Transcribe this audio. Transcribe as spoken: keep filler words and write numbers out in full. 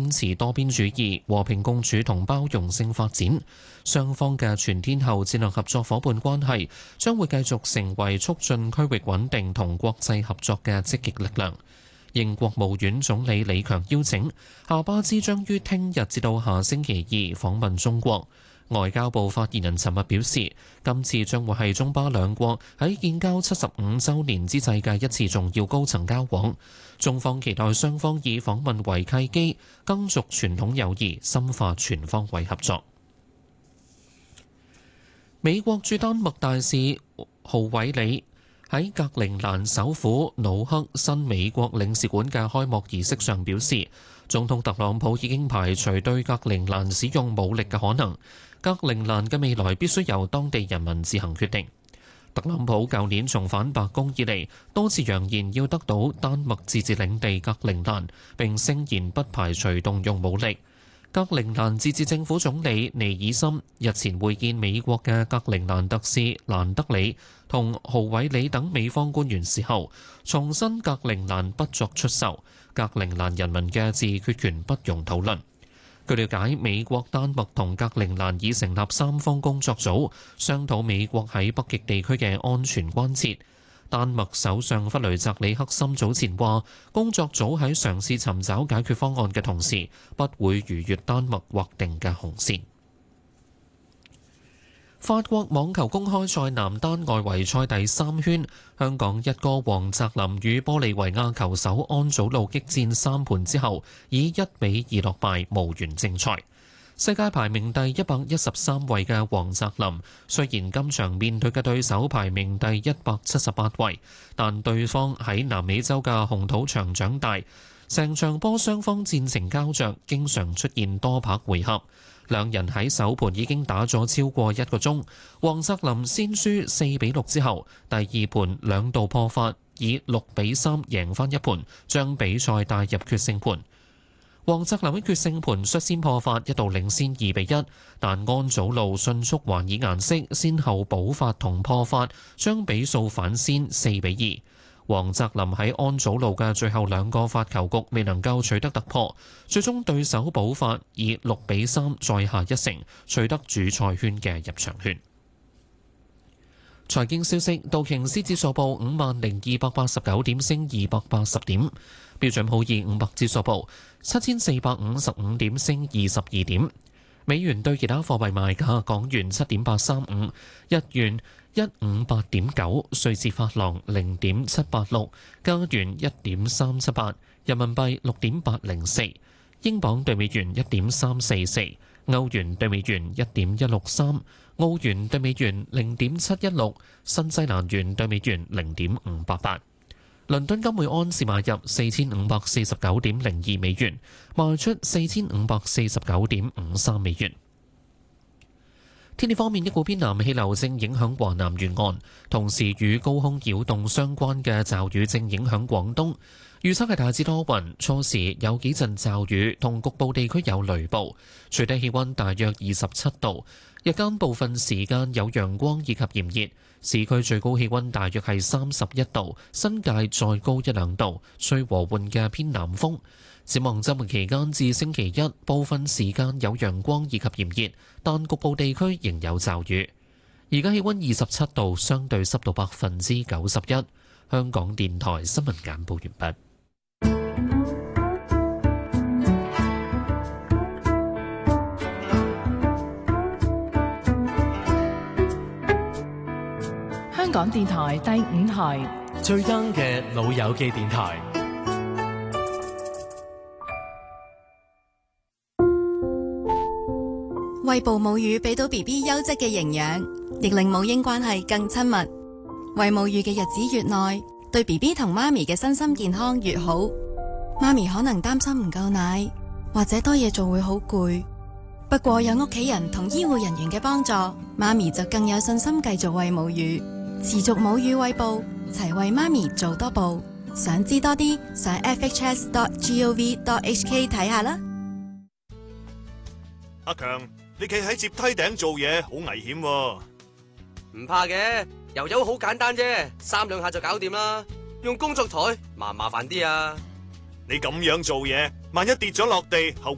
堅持多邊主義、和平共處同包容性發展。雙方嘅全天候戰略合作夥伴關係將會繼續成為促進區域穩定同國際合作嘅積極力量。應國務院總理李強邀請，夏巴茲將於聽日至到下星期二訪問中國。外交部發言人尋日表示，今次將會係中巴兩國喺建交七十五週年之際嘅一次重要高層交往。中方期待雙方以訪問為契機，更續傳統友誼，深化全方位合作。美國駐丹麥大使豪偉里喺格陵蘭首府努克新美國領事館嘅開幕儀式上表示，總統特朗普已經排除對格陵蘭使用武力嘅可能。格陵蘭嘅未來必須由當地人民自行決定。特朗普舊年重返白宮以嚟，多次揚言要得到丹麥自治領地格陵蘭，並聲言不排除動用武力。格陵蘭自治政府總理尼爾森日前會見美國嘅格陵蘭特使蘭德里同豪偉里等美方官員時候，重申格陵蘭不作出售，格陵蘭人民嘅自決權不容討論。據了解，美國、丹麥同格陵蘭已成立三方工作組，商討美國喺北極地區嘅安全關切。丹麥首相弗雷澤里克森早前話，工作組喺嘗試尋找解決方案嘅同時，不會逾越丹麥劃定嘅紅線。法國網球公開賽男單外圍賽第三圈，香港一哥黃澤林與玻利維亞球手安祖路激戰三盤之後，以一比二落敗，無緣正賽。世界排名第一百一十三位嘅黃澤林，雖然今場面對嘅對手排名第一百七十八位，但對方喺南美洲嘅紅土場長大，成場波雙方戰情膠着，經常出現多拍回合。兩人喺首盤已經打咗超過一個鐘，黃澤林先輸四比六之後，第二盤兩度破發，以六比三贏翻一盤，將比賽帶入決勝盤。黃澤林喺決勝盤率先破發，一度領先二比一，但安祖路迅速還以顏色，先後補發同破發，將比數反先四比二。黃澤林喺安祖路嘅最後兩個發球局未能夠取得突破，最終對手補發以六比三再下一城，取得主賽圈嘅入場券。財經消息：道瓊斯指數報五萬零二百八十九點，升二百八十點；標準普爾五百指數報七千四百五十五點，升二十二點。美元對其他貨幣賣價：港元七點八三五，日元一五八點九，瑞士法郎零點七八六，加元一點三七八，人民幣六點八零四，英鎊對美元一點三四四，歐元對美元一點一六三，澳元對美元零點七一六，新西蘭元對美元零點五八八。倫敦金每安士買入四千五百四十九點零二美元，賣出四千五百四十九點五三美元。天氣方面，一股偏南氣流正影響華南沿岸，同時與高空擾動相關嘅驟雨正影響廣東。預測係大致多雲，初時有幾陣驟雨，同局部地區有雷暴。最低氣溫大約二十七度，日間部分時間有陽光以及炎熱。市區最高氣溫大約係三十一度，新界再高一兩度，吹和緩嘅偏南風。展望週末期間至星期一，部分時間有陽光以及炎熱，但局部地區仍有驟雨。而家氣溫二十七度，相對濕度百分之九十一。香港電台新聞簡報完畢。 香港電台第五台最 young 嘅老友記電台。 餵哺母乳俾到 B B 優質嘅營養，亦令母嬰關係更親密。餵母乳嘅日子越耐，對 B B 同媽咪嘅身心健康越好。媽咪可能擔心唔夠奶，或者多嘢做會好攰。不過有屋企人同醫護人員嘅幫助，媽咪就更有信心繼續餵母乳，持續母乳餵哺，齊為媽咪做多步。想知多啲，上 f h s dot gov dot h k 睇下啦。 阿強，你企喺接梯頂做嘢好危險喎。 唔怕嘅，油油好簡單啫，三兩下就搞掂啦。用工作台麻唔麻煩啲啊？ 你咁樣做嘢，萬一跌咗落地，後